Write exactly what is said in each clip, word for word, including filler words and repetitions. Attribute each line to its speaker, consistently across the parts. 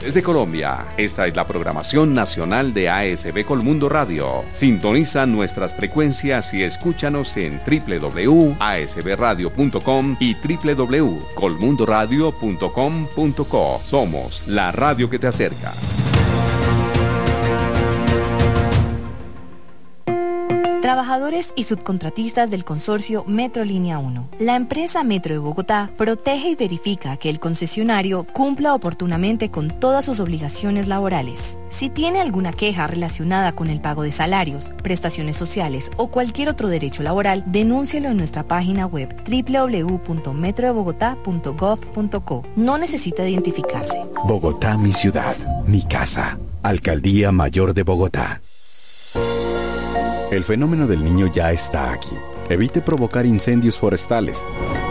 Speaker 1: ciudades de Colombia. Esta es la programación nacional de A S B Colmundo Radio. Sintoniza nuestras frecuencias y escúchanos en doble u doble u doble u punto a s b radio punto com y doble u doble u doble u punto colmundo radio punto com punto co. Somos la radio que te acerca.
Speaker 2: Trabajadores y subcontratistas del consorcio Metro Línea uno. La empresa Metro de Bogotá protege y verifica que el concesionario cumpla oportunamente con todas sus obligaciones laborales. Si tiene alguna queja relacionada con el pago de salarios, prestaciones sociales o cualquier otro derecho laboral, denúncielo en nuestra página web doble u doble u doble u punto metro de bogotá punto gov punto co. No necesita identificarse.
Speaker 3: Bogotá, mi ciudad, mi casa. Alcaldía Mayor de Bogotá. El fenómeno del Niño ya está aquí. Evite provocar incendios forestales.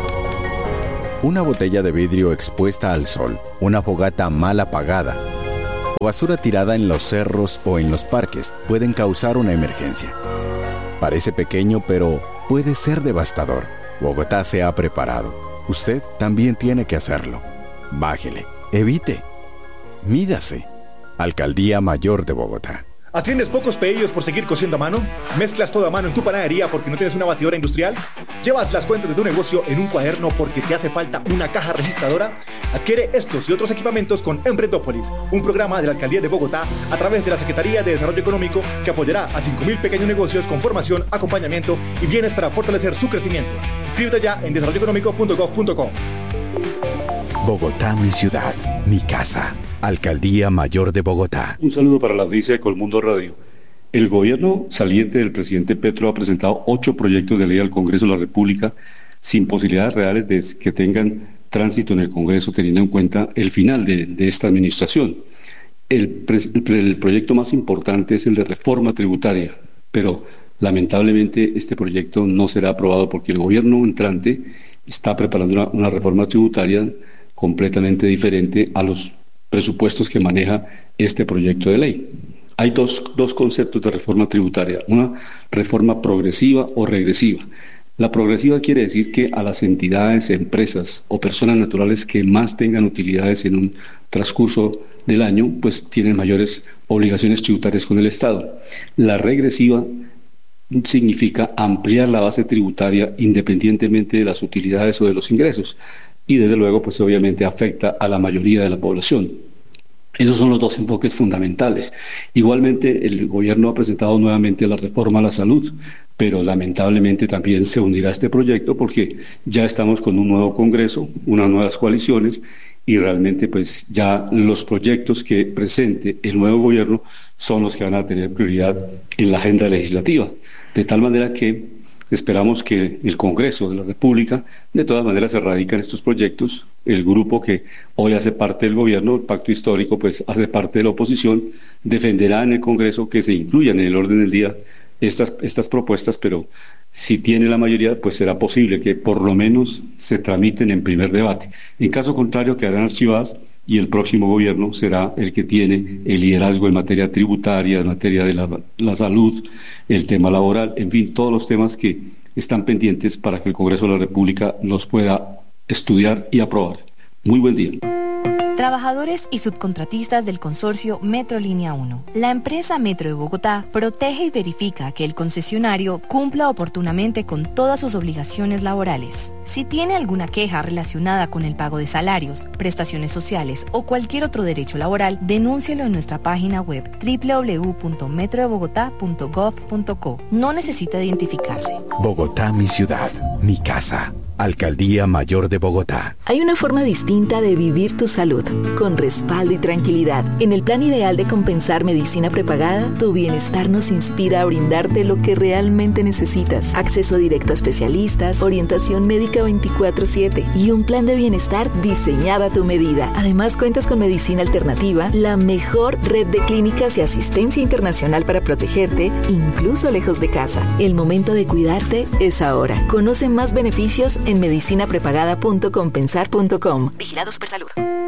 Speaker 3: Una botella de vidrio expuesta al sol, una fogata mal apagada o basura tirada en los cerros o en los parques pueden causar una emergencia. Parece pequeño, pero puede ser devastador. Bogotá se ha preparado. Usted también tiene que hacerlo. Bájele, evite, mídase. Alcaldía Mayor de Bogotá.
Speaker 4: ¿Atiendes pocos pedidos por seguir cociendo a mano? ¿Mezclas todo a mano en tu panadería porque no tienes una batidora industrial? ¿Llevas las cuentas de tu negocio en un cuaderno porque te hace falta una caja registradora? Adquiere estos y otros equipamientos con Emprendópolis, un programa de la Alcaldía de Bogotá a través de la Secretaría de Desarrollo Económico que apoyará a cinco mil pequeños negocios con formación, acompañamiento y bienes para fortalecer su crecimiento. Inscríbete ya en desarrollo económico punto gov punto co.
Speaker 3: Bogotá, mi ciudad, mi casa. Alcaldía Mayor de Bogotá.
Speaker 5: Un saludo para la audiencia de Colmundo Radio. El gobierno saliente del presidente Petro ha presentado ocho proyectos de ley al Congreso de la República sin posibilidades reales de que tengan tránsito en el Congreso, teniendo en cuenta el final de, de esta administración. El, el proyecto más importante es el de reforma tributaria, pero lamentablemente este proyecto no será aprobado porque el gobierno entrante está preparando una, una reforma tributaria completamente diferente a los presupuestos que maneja este proyecto de ley. Hay dos, dos conceptos de reforma tributaria, una reforma progresiva o regresiva. La progresiva quiere decir que a las entidades, empresas o personas naturales que más tengan utilidades en un transcurso del año, pues tienen mayores obligaciones tributarias con el Estado. La regresiva significa ampliar la base tributaria independientemente de las utilidades o de los ingresos. Y desde luego, pues obviamente afecta a la mayoría de la población. Esos son los dos enfoques fundamentales. Igualmente, el gobierno ha presentado nuevamente la reforma a la salud, pero lamentablemente también se hundirá este proyecto porque ya estamos con un nuevo Congreso, unas nuevas coaliciones, y realmente pues ya los proyectos que presente el nuevo gobierno son los que van a tener prioridad en la agenda legislativa. De tal manera que esperamos que el Congreso de la República de todas maneras se radican estos proyectos. El grupo que hoy hace parte del gobierno, el Pacto Histórico, pues hace parte de la oposición, defenderá en el Congreso que se incluyan en el orden del día estas, estas propuestas, pero si tiene la mayoría, pues será posible que por lo menos se tramiten en primer debate. En caso contrario, quedarán archivadas y el próximo gobierno será el que tiene el liderazgo en materia tributaria, en materia de la, la salud, el tema laboral, en fin, todos los temas que están pendientes para que el Congreso de la República los pueda estudiar y aprobar. Muy buen día.
Speaker 2: Trabajadores y subcontratistas del consorcio Metro Línea uno. La empresa Metro de Bogotá protege y verifica que el concesionario cumpla oportunamente con todas sus obligaciones laborales. Si tiene alguna queja relacionada con el pago de salarios, prestaciones sociales o cualquier otro derecho laboral, denúncielo en nuestra página web doble u doble u doble u punto metro de bogotá punto gov punto co. No necesita identificarse.
Speaker 3: Bogotá, mi ciudad, mi casa. Alcaldía Mayor de Bogotá.
Speaker 6: Hay una forma distinta de vivir tu salud, con respaldo y tranquilidad. En el plan ideal de compensar medicina prepagada, tu bienestar nos inspira a brindarte lo que realmente necesitas. Acceso directo a especialistas, orientación médica veinticuatro siete y un plan de bienestar diseñado a tu medida. Además, cuentas con medicina alternativa, la mejor red de clínicas y asistencia internacional para protegerte, incluso lejos de casa. El momento de cuidarte es ahora. Conoce más beneficios en medicina prepagada punto compensar punto com.
Speaker 2: Vigilado Supersalud.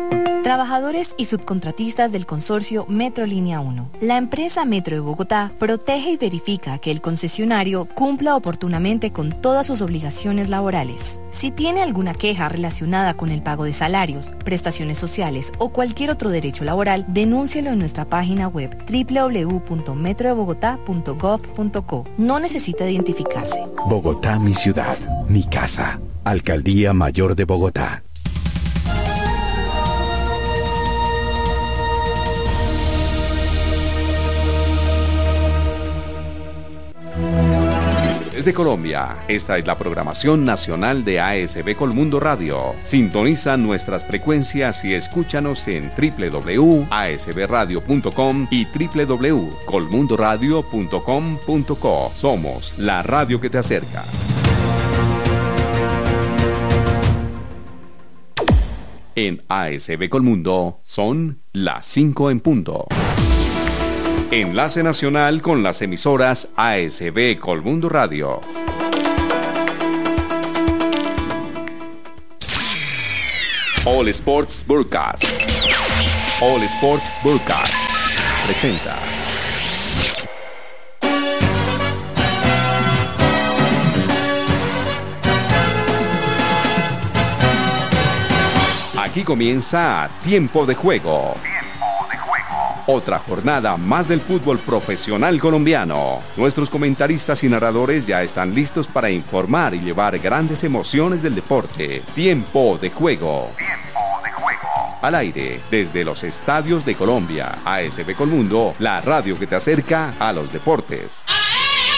Speaker 2: Trabajadores y subcontratistas del consorcio Metro Línea uno. La empresa Metro de Bogotá protege y verifica que el concesionario cumpla oportunamente con todas sus obligaciones laborales. Si tiene alguna queja relacionada con el pago de salarios, prestaciones sociales o cualquier otro derecho laboral, denúncielo en nuestra página web doble u doble u doble u punto metro de bogotá punto gov punto co. No necesita identificarse.
Speaker 3: Bogotá, mi ciudad, mi casa. Alcaldía Mayor de Bogotá.
Speaker 1: Desde Colombia, esta es la programación nacional de A S B Colmundo Radio. Sintoniza nuestras frecuencias y escúchanos en doble u doble u doble u punto a s b radio punto com y doble u doble u doble u punto colmundo radio punto com punto co. Somos la radio que te acerca. En A S B Colmundo son las cinco en punto. Enlace nacional con las emisoras A S B Colmundo Radio. All Sports Broadcast. All Sports Broadcast presenta. Aquí comienza Tiempo de Juego. Otra jornada más del fútbol profesional colombiano. Nuestros comentaristas y narradores ya están listos para informar y llevar grandes emociones del deporte. Tiempo de Juego. Tiempo de Juego. Al aire, desde los estadios de Colombia. A S B Colmundo, la radio que te acerca a los deportes.